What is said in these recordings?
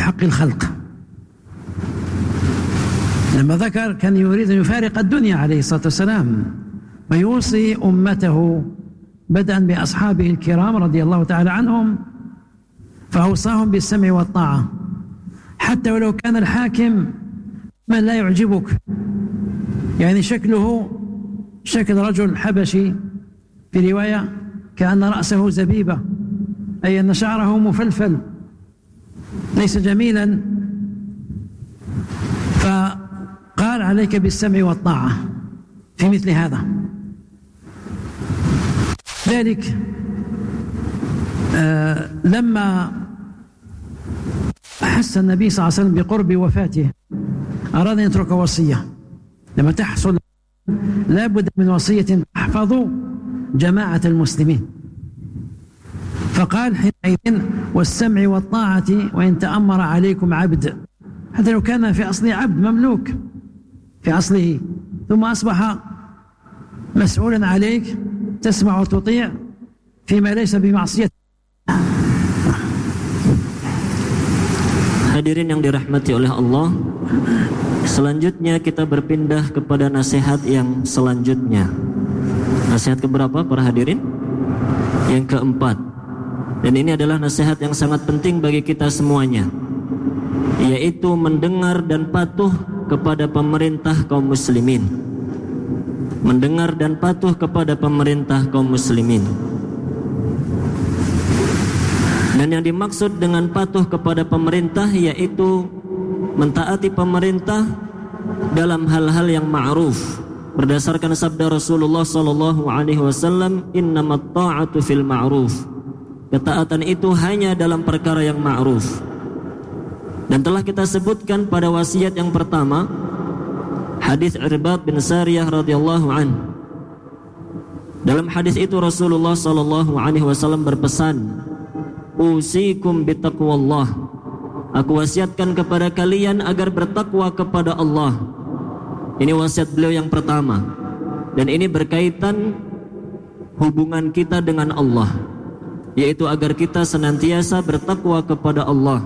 حق الخلق. لما ذكر كان يريد أن يفارق الدنيا عليه الصلاة والسلام، ويوصي أمته بدءا بأصحابه الكرام رضي الله تعالى عنهم، فأوصاهم بالسمع والطاعة حتى ولو كان الحاكم من لا يعجبك، يعني شكله شكل رجل حبشي، في رواية كأن رأسه زبيبة، أي أن شعره مفلفل ليس جميلا، فقال عليك بالسمع والطاعة في مثل هذا. ذلك لما أحس النبي صلى الله عليه وسلم بقرب وفاته أراد أن يترك وصية. لما تحصل لابد من وصية تحفظ جماعة المسلمين، فقال حينئذ والسمع والطاعة وإن تأمر عليكم عبد، حتى لو كان في أصله عبد مملوك في أصله، ثم أصبح مسؤولا عليك، تسمع وتطيع فيما ليس بمعصية. Hadirin yang dirahmati oleh Allah, selanjutnya kita berpindah kepada nasihat yang selanjutnya. Nasihat keberapa para hadirin? Yang keempat. Dan ini adalah nasihat yang sangat penting bagi kita semuanya, yaitu mendengar dan patuh kepada pemerintah kaum muslimin. Mendengar dan patuh kepada pemerintah kaum muslimin. Dan yang dimaksud dengan patuh kepada pemerintah yaitu mentaati pemerintah dalam hal-hal yang ma'ruf, berdasarkan sabda Rasulullah sallallahu alaihi wasallam, innamat ta'atu fil ma'ruf. Ketaatan itu hanya dalam perkara yang ma'ruf. Dan telah kita sebutkan pada wasiat yang pertama, hadis Irbad bin Sariyah radhiyallahu anhu. Dalam hadis itu Rasulullah sallallahu alaihi wasallam berpesan, usikum bitaqwallah. Aku wasiatkan kepada kalian agar bertakwa kepada Allah. Ini wasiat beliau yang pertama. Dan ini berkaitan hubungan kita dengan Allah, yaitu agar kita senantiasa bertakwa kepada Allah.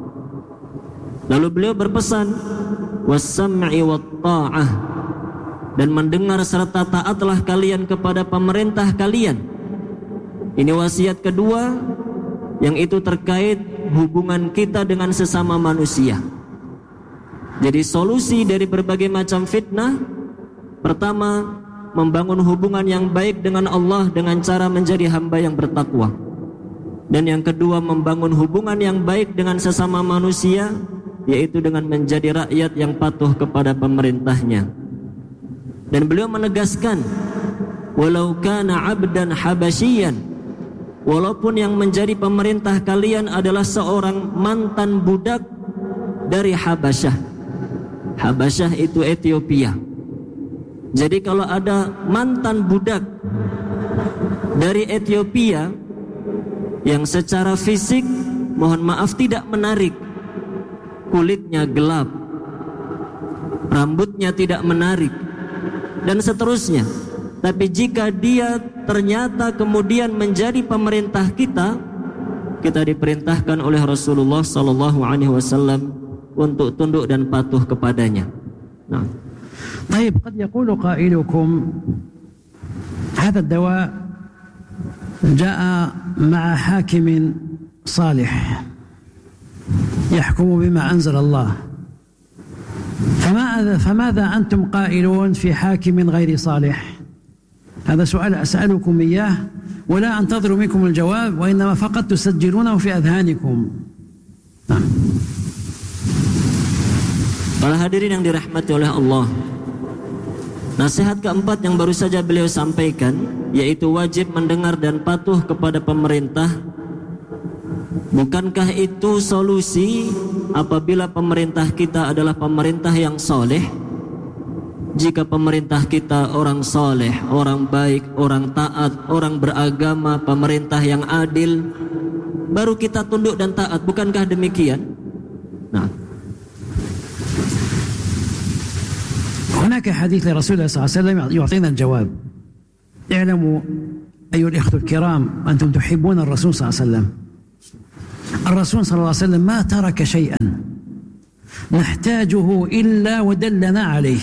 Lalu beliau berpesan, was-sam'i wat-ta'ah, dan mendengar serta taatlah kalian kepada pemerintah kalian. Ini wasiat kedua, yang itu terkait hubungan kita dengan sesama manusia. Jadi solusi dari berbagai macam fitnah, pertama, membangun hubungan yang baik dengan Allah dengan cara menjadi hamba yang bertakwa. Dan yang kedua, membangun hubungan yang baik dengan sesama manusia, yaitu dengan menjadi rakyat yang patuh kepada pemerintahnya. Dan beliau menegaskan, walau kana 'abdan habasyian, walaupun yang menjadi pemerintah kalian adalah seorang mantan budak dari Habasyah. Habasyah itu Ethiopia. Jadi kalau ada mantan budak dari Ethiopia yang secara fisik, mohon maaf, tidak menarik, kulitnya gelap, rambutnya tidak menarik, dan seterusnya, tapi jika dia ternyata kemudian menjadi pemerintah kita, kita diperintahkan oleh Rasulullah sallallahu alaihi wasallam untuk tunduk dan patuh kepadanya. Nah, طيب قد يقول قائلكم هذا الدواء جاء مع حاكم صالح يحكم بما أنزل الله، فماذا أنتم قائلون في حاكم غير صالح؟ هذا سؤال أسألكم إياه ولا أنتظر منكم الجواب، وإنما فقط تسجلونه في أذهانكم. Para hadirin yang dirahmati oleh Allah, nasihat keempat yang baru saja beliau sampaikan, yaitu wajib mendengar dan patuh kepada pemerintah. Bukankah itu solusi apabila pemerintah kita adalah pemerintah yang soleh? Jika pemerintah kita orang soleh, orang baik, orang taat, orang beragama, pemerintah yang adil, baru kita tunduk dan taat. Bukankah demikian? Nah, هناك حديث لرسول الله صلى الله عليه وسلم يعطينا الجواب. اعلموا أيها الإخوة الكرام أنتم تحبون الرسول صلى الله عليه وسلم، الرسول صلى الله عليه وسلم ما ترك شيئا نحتاجه إلا ودلنا عليه،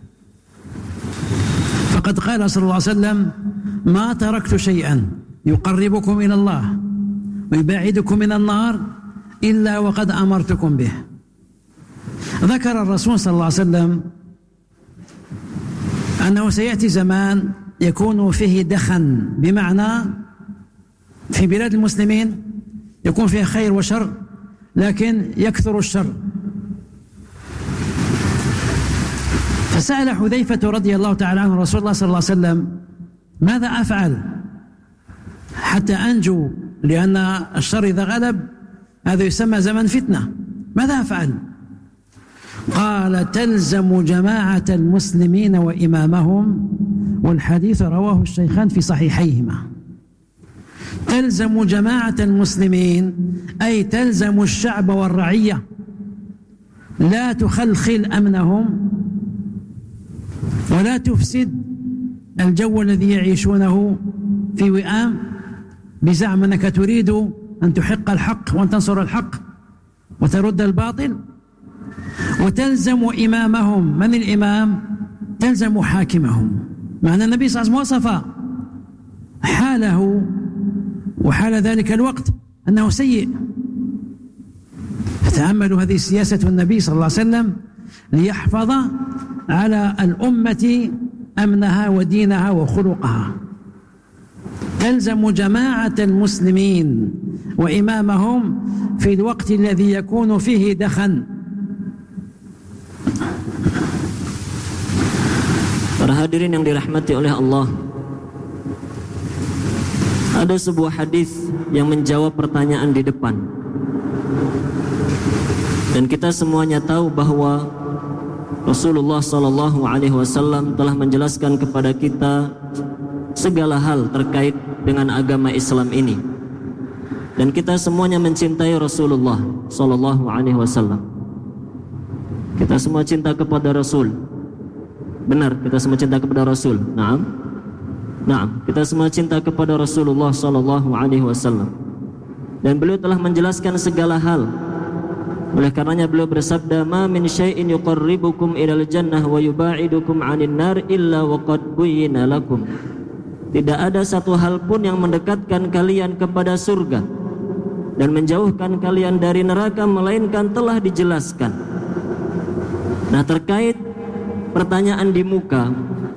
فقد قال صلى الله عليه وسلم: ما تركت شيئا يقربكم إلى الله ويباعدكم من النار إلا وقد أمرتكم به. ذكر الرسول صلى الله عليه وسلم أنه سيأتي زمان يكون فيه دخن، بمعنى في بلاد المسلمين يكون فيها خير وشر لكن يكثر الشر. فسأل حذيفة رضي الله تعالى عنه رسول الله صلى الله عليه وسلم: ماذا أفعل حتى أنجو؟ لأن الشر إذا غلب هذا يسمى زمن فتنة، ماذا أفعل؟ قال: تلزم جماعة المسلمين وإمامهم، والحديث رواه الشيخان في صحيحيهما. تلزم جماعة المسلمين أي تلزم الشعب والرعية، لا تخلخل أمنهم ولا تفسد الجو الذي يعيشونه في وئام بزعم أنك تريد أن تحق الحق وأن تنصر الحق وترد الباطل. وتلزم إمامهم، من الإمام؟ تلزم حاكمهم، مع أن النبي صلى الله عليه وسلم وصف حاله وحال ذلك الوقت أنه سيء. فتأملوا هذه سياسة النبي صلى الله عليه وسلم ليحفظ على الأمة أمنها ودينها وخلقها. تلزم جماعة المسلمين وإمامهم في الوقت الذي يكون فيه دخن. Para hadirin yang dirahmati oleh Allah, ada sebuah hadis yang menjawab pertanyaan di depan. Dan kita semuanya tahu bahwa Rasulullah SAW telah menjelaskan kepada kita segala hal terkait dengan agama Islam ini. Dan kita semuanya mencintai Rasulullah SAW. Kita semua cinta kepada Rasul. Benar, kita semua cinta kepada Rasul. Naam, kita semua cinta kepada Rasulullah SAW. Dan beliau telah menjelaskan segala hal. Oleh karenanya beliau bersabda: "Ma min syai'in yuqarribukum ilal jannah wa yuba'idukum 'anil nar illa wa qad buyyina lakum." Tidak ada satu hal pun yang mendekatkan kalian kepada surga dan menjauhkan kalian dari neraka melainkan telah dijelaskan. Nah, terkait pertanyaan di muka,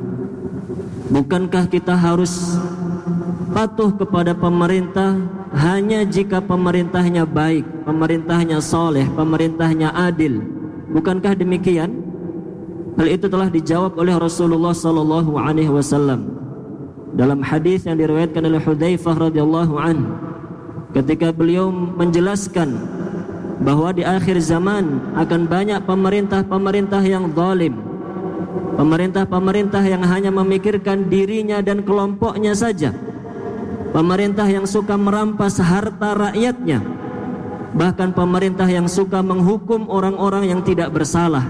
bukankah kita harus patuh kepada pemerintah hanya jika pemerintahnya baik, pemerintahnya soleh, pemerintahnya adil? Bukankah demikian? Hal itu telah dijawab oleh Rasulullah SAW dalam hadis yang diriwayatkan oleh Hudzaifah radhiyallahu anhu, ketika beliau menjelaskan bahwa di akhir zaman akan banyak pemerintah-pemerintah yang zalim, pemerintah-pemerintah yang hanya memikirkan dirinya dan kelompoknya saja, pemerintah yang suka merampas harta rakyatnya, bahkan pemerintah yang suka menghukum orang-orang yang tidak bersalah.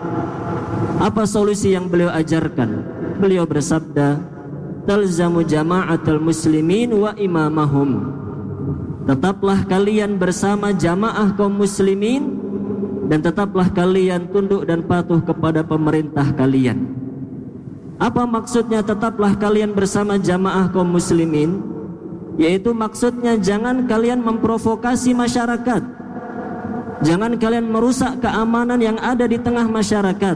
Apa solusi yang beliau ajarkan? Beliau bersabda: "Talzamu jama'atul muslimin wa imamahum." Tetaplah kalian bersama jamaah kaum muslimin dan tetaplah kalian tunduk dan patuh kepada pemerintah kalian. Apa maksudnya tetaplah kalian bersama jamaah kaum muslimin? Yaitu maksudnya jangan kalian memprovokasi masyarakat, jangan kalian merusak keamanan yang ada di tengah masyarakat.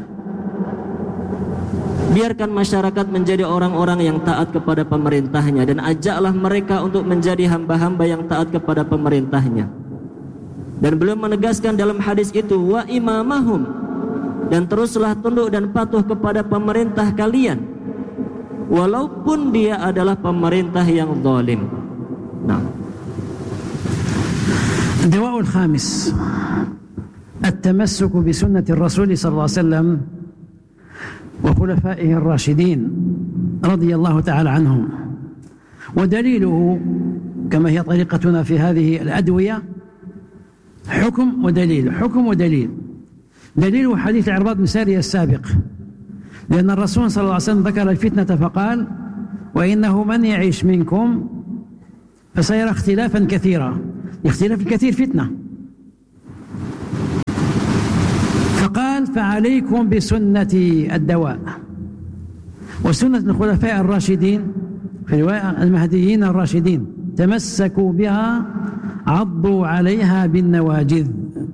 Biarkan masyarakat menjadi orang-orang yang taat kepada pemerintahnya, dan ajaklah mereka untuk menjadi hamba-hamba yang taat kepada pemerintahnya. Dan beliau menegaskan dalam hadis itu, wa imamahum, dan teruslah tunduk dan patuh kepada pemerintah kalian walaupun dia adalah pemerintah yang zalim. Nah, الدواء الخامس التمسك بسنة الرسول صلى الله عليه وسلم وخلفائه الراشدين رضي الله تعالى عنهم. ودليله كما هي طريقتنا في هذه الأدوية حكم ودليل، حكم ودليل. دليله حديث العرباض بن سارية السابق، لأن الرسول صلى الله عليه وسلم ذكر الفتنة فقال: وإنه من يعيش منكم فسيرى اختلافا كثيرا اختلاف الكثير فتنة. فقال فعليكم بسنتي الدواء وسنة الخلفاء الراشدين، في رواية المهديين الراشدين، تمسكوا بها عضوا عليها بالنواجذ.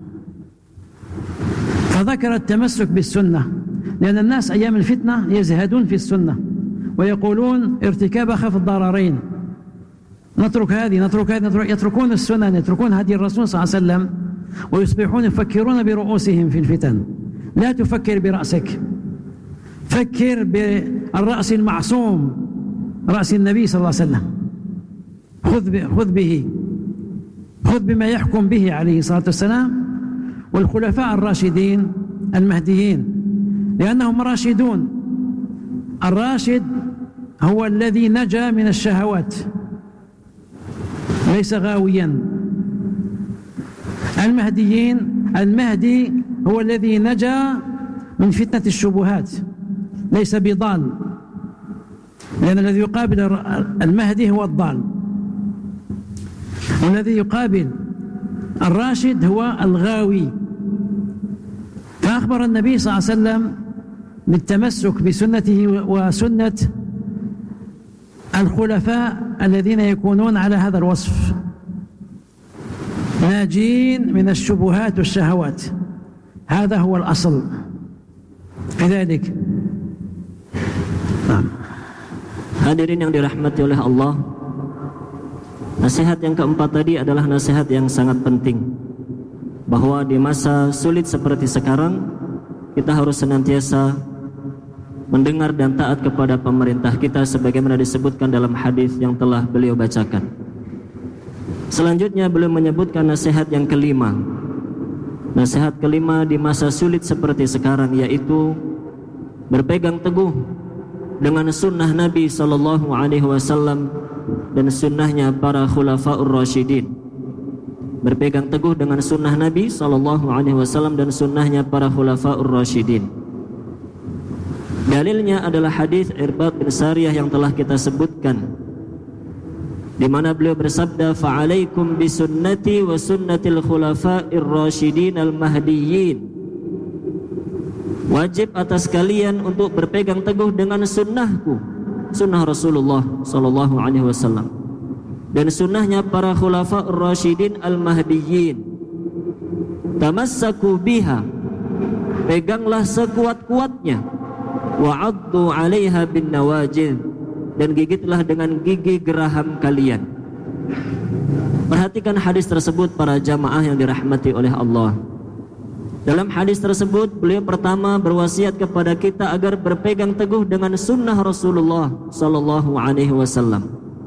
فذكر التمسك بالسنة لأن الناس أيام الفتنة يزهدون في السنة ويقولون ارتكاب أخف الضررين، نترك هذه نترك هذه، يتركون السنن، يتركون هدي الرسول صلى الله عليه وسلم، ويصبحون يفكرون برؤوسهم في الفتن. لا تفكر برأسك، فكر بالرأس المعصوم، رأس النبي صلى الله عليه وسلم. خذ بما يحكم به عليه الصلاة والسلام والخلفاء الراشدين المهديين، لأنهم راشدون. الراشد هو الذي نجا من الشهوات ليس غاويا. المهدي هو الذي نجا من فتنة الشبهات ليس بضال، لأن الذي يقابل المهدي هو الضال، والذي يقابل الراشد هو الغاوي. فأخبر النبي صلى الله عليه وسلم بالتمسك بسنته وسنة الخلفاء الذين يكونون على هذا الوصف، ناجين من الشبهات والشهوات. هذا هو الأصل في ذلك. Hadirin yang dirahmati oleh Allah, nasihat yang keempat tadi adalah nasihat yang sangat penting, bahwa di masa sulit seperti sekarang kita harus senantiasa mendengar dan taat kepada pemerintah kita sebagaimana disebutkan dalam hadis yang telah beliau bacakan. Selanjutnya beliau menyebutkan nasihat yang kelima. Nasihat kelima di masa sulit seperti sekarang, yaitu berpegang teguh dengan sunnah Nabi SAW dan sunnahnya para khulafaur rasyidin. Berpegang teguh dengan sunnah Nabi SAW dan sunnahnya para khulafaur rasyidin. Dalilnya adalah hadis Irbad bin Sariyah yang telah kita sebutkan, di mana beliau bersabda, "Fa'alaikum bisunnati wa sunnatil khulafa'ir rasyidin al-mahdiyyin." Wajib atas kalian untuk berpegang teguh dengan sunnahku, sunnah Rasulullah sallallahu alaihi wasallam, dan sunnahnya para khulafa'ur rasyidin al-mahdiyyin. Tamassaku biha, peganglah sekuat-kuatnya. Wa'addu 'alaiha bin nawajid, dan gigitlah dengan gigi geraham kalian. Perhatikan hadis tersebut para jamaah yang dirahmati oleh Allah. Dalam hadis tersebut beliau pertama berwasiat kepada kita agar berpegang teguh dengan sunnah Rasulullah sallallahu alaihi wasallam.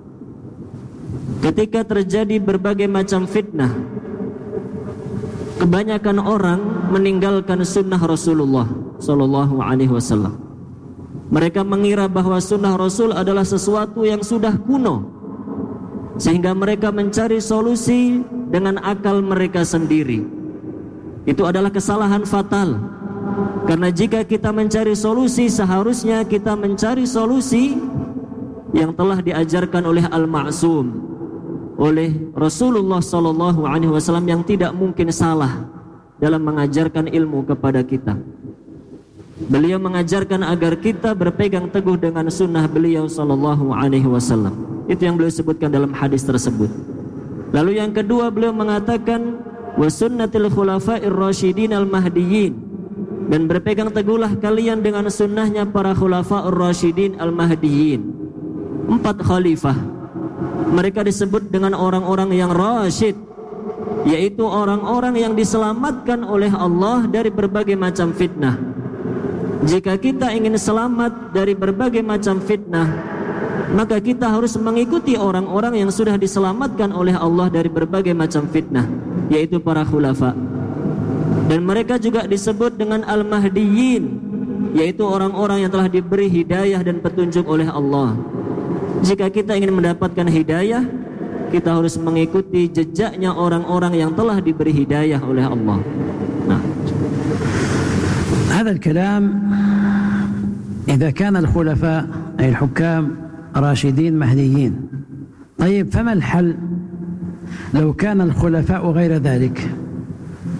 Ketika terjadi berbagai macam fitnah, kebanyakan orang meninggalkan sunnah Rasulullah sallallahu alaihi wasallam. Mereka mengira bahwa sunnah Rasul adalah sesuatu yang sudah kuno, sehingga mereka mencari solusi dengan akal mereka sendiri. Itu adalah kesalahan fatal, karena jika kita mencari solusi, seharusnya kita mencari solusi yang telah diajarkan oleh Al-Ma'sum, oleh Rasulullah SAW yang tidak mungkin salah dalam mengajarkan ilmu kepada kita. Beliau mengajarkan agar kita berpegang teguh dengan sunnah beliau sallallahu alaihi wasallam. Itu yang beliau sebutkan dalam hadis tersebut. Lalu yang kedua beliau mengatakan wa sunnatil khulafa'ir rasyidin al-mahdiyyin, dan berpegang teguhlah kalian dengan sunnahnya para khulafa'ur rasyidin al-mahdiyyin. 4 khalifah. Mereka disebut dengan orang-orang yang rasyid, yaitu orang-orang yang diselamatkan oleh Allah dari berbagai macam fitnah. Jika kita ingin selamat dari berbagai macam fitnah, maka kita harus mengikuti orang-orang yang sudah diselamatkan oleh Allah dari berbagai macam fitnah, yaitu para khulafa. Dan mereka juga disebut dengan al-mahdiyyin, yaitu orang-orang yang telah diberi hidayah dan petunjuk oleh Allah. Jika kita ingin mendapatkan hidayah, kita harus mengikuti jejaknya orang-orang yang telah diberi hidayah oleh Allah. هذا الكلام إذا كان الخلفاء أي الحكام راشدين مهديين. طيب فما الحل لو كان الخلفاء غير ذلك